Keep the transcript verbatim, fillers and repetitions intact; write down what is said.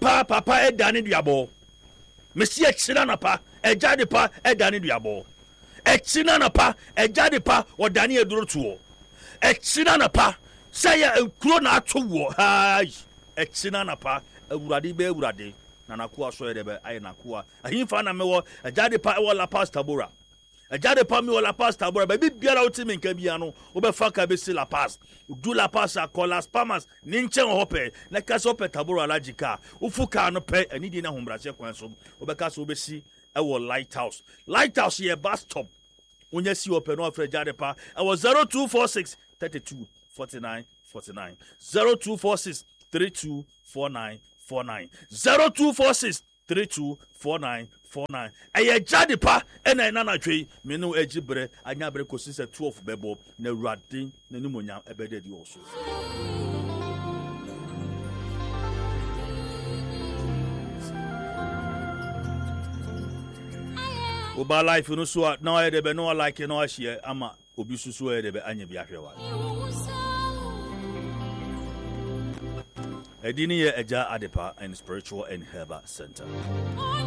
pa papa edane duabo mesi echina na pa ejade pa edane duabo echina na pa ejade pa odane eduro tuo echina na pa say enkuro na atowo hai echina na pa awurade be awurade na nakoa so edebe aye nakoa ahimfa na mewo ejade pa e La Paz Tabora ejade pa mi wo La Paz Tabora ba bibiara otimi nka bia no wo be fa ka be si La Paz du La Paz Colas Palmas ni nchen hope na ka so pe Tabora lagika ufuka no pe anidi na hombrache kwan so wo be ka so be si e wo Lighthouse Lighthouse ye bus stop onya si open no afre ejade pa e wo zero two four six three two four nine four nine zero two four six three two four nine four nine zero two four six three two four nine four nine eye jade pa ena na na twe me no ejibre anya bre kosi se twelve bebo na ruade na nimunya ebede di oso oba life no so na e de be no like no ahie ama obi susu e de be anya bi ahwewa Edini ye Eja Adepa and Spiritual and Herbal Center.